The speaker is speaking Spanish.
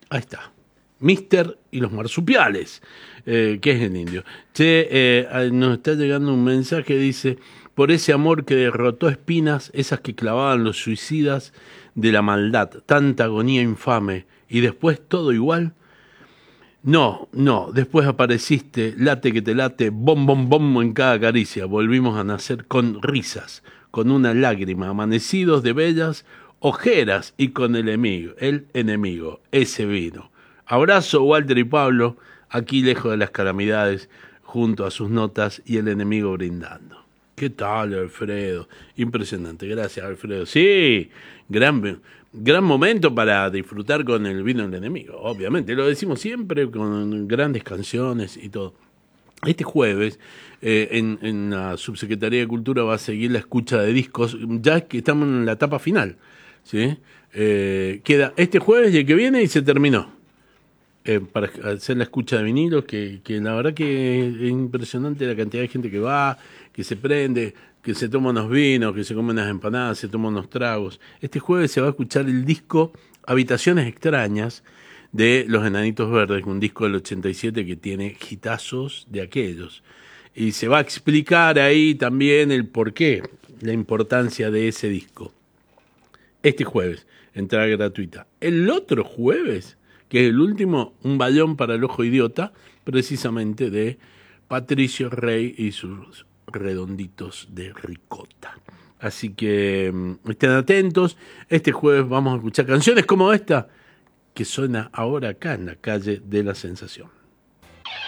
Ahí está. Mister y los marsupiales, que es el indio. Che, nos está llegando un mensaje, dice, por ese amor que derrotó espinas, esas que clavaban los suicidas de la maldad, tanta agonía infame, y después todo igual. No, no, después apareciste, late que te late, bom, bom, bom en cada caricia. Volvimos a nacer con risas, con una lágrima, amanecidos de bellas ojeras y con el enemigo, ese vino. Abrazo, Walter y Pablo, aquí lejos de las calamidades, junto a sus notas y el enemigo brindando. ¿Qué tal, Alfredo? Impresionante, gracias, Alfredo. Sí, gran momento para disfrutar con el vino del enemigo, obviamente. Lo decimos siempre con grandes canciones y todo. Este jueves, en la Subsecretaría de Cultura va a seguir la escucha de discos, ya que estamos en la etapa final, ¿sí? Queda este jueves y el que viene y se terminó. Para hacer la escucha de vinilos, que la verdad que es impresionante la cantidad de gente que va, que se prende, que se toma unos vinos, que se come unas empanadas, se toma unos tragos. Este jueves se va a escuchar el disco Habitaciones Extrañas de Los Enanitos Verdes, un disco del 87 que tiene hitazos de aquellos. Y se va a explicar ahí también el porqué, la importancia de ese disco. Este jueves, entrada gratuita. El otro jueves, que es el último, un bayón para el ojo idiota, precisamente de Patricio Rey y sus redonditos de ricota. Así que estén atentos. Este jueves vamos a escuchar canciones como esta, que suena ahora acá en la calle de la Sensación.